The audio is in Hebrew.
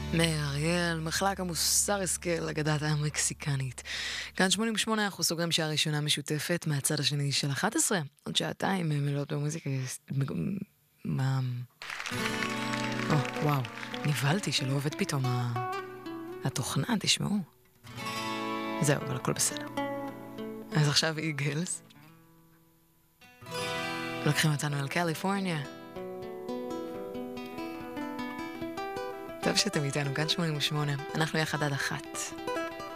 מאיר אריאל, מחלק המוסר השכל, אגדת המקסיקנית. כאן 88 אנחנו סוגרים שעה ראשונה משותפת מהצד השני של 11. עוד שעתיים מלאות במוזיקה. מה... וואו, נבהלתי שלא עובד פתאום התוכנה, תשמעו. זהו, אבל הכל בסדר. אז עכשיו איגלס. לוקחים אותנו על קליפורניה. טוב שאתם איתנו, כאן 88. אנחנו יחד עד 1.